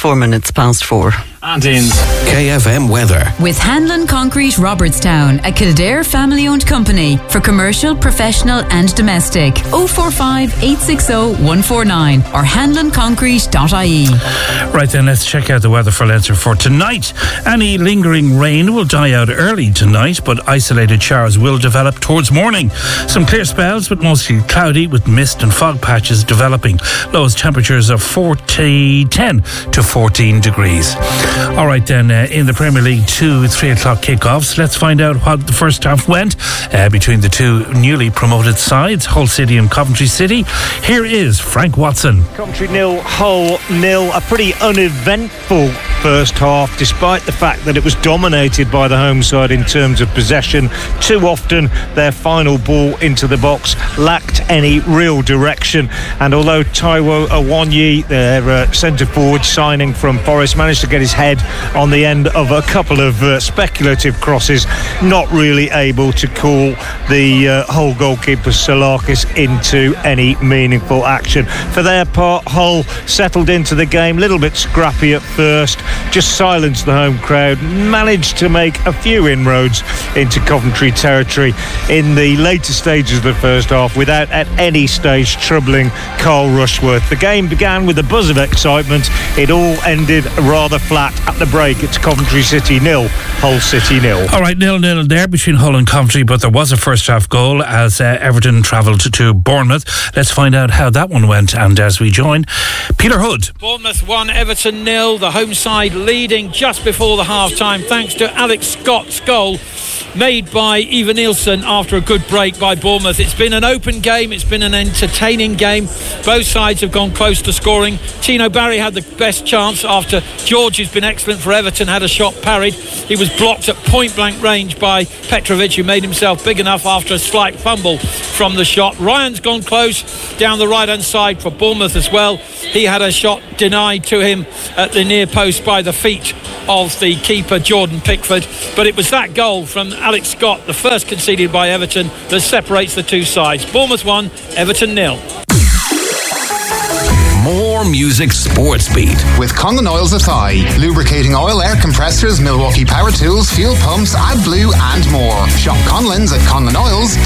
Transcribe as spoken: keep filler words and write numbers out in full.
four minutes past four. And in K F M weather. With Hanlon Concrete Robertstown, a Kildare family-owned company for commercial, professional and domestic. oh four five, eight six oh, one four nine or hanlon concrete dot I E. Right then, let's check out the weather for Leinster for tonight. Any lingering rain will die out early tonight, but isolated showers will develop towards morning. Some clear spells, but mostly cloudy with mist and fog patches developing. Lowest temperatures of forty, ten to fourteen degrees. All right then, uh, in the Premier League two three o'clock kickoffs, let's find out what the first half went uh, between the two newly promoted sides, Hull City and Coventry City. Here is Frank Watson. Coventry nil, Hull nil. A pretty uneventful first half, despite the fact that it was dominated by the home side in terms of possession. Too often their final ball into the box lacked any real direction, and although Taiwo Awoniyi, their uh, centre forward signing from Forest, managed to get his head on the end of a couple of uh, speculative crosses, not really able to call the uh, Hull goalkeeper Salakis into any meaningful action. For their part, Hull settled into the game, a little bit scrappy at first, just silenced the home crowd, managed to make a few inroads into Coventry territory in the later stages of the first half without at any stage troubling Carl Rushworth. The game began with a buzz of excitement. It all ended rather flat at the break. It's Coventry City nil, Hull City nil. All right, nil nil there between Hull and Coventry, but there was a first half goal as uh, Everton travelled to Bournemouth. Let's find out how that one went, and as we join Peter Hood. Bournemouth one, Everton nil. The home side leading just before the half time thanks to Alex Scott's goal made by Eva Nielsen after a good break by Bournemouth. It's been an open game, it's been an entertaining game. Both sides have gone close to scoring. Tino Barry had the best chance after George, who's been excellent for Everton, had a shot parried. He was blocked at point blank range by Petrovic, who made himself big enough after a slight fumble from the shot. Ryan's gone close down the right hand side for Bournemouth as well. He had a shot denied to him at the near post by the feet of the keeper Jordan Pickford, but it was that goal from Alex Scott, the first conceded by Everton, that separates the two sides. Bournemouth one, Everton nil. More music sports beat with Conlon Oils Athai, lubricating oil, air compressors, Milwaukee power tools, fuel pumps, AdBlue and more. Shop Conlon's at conlon oils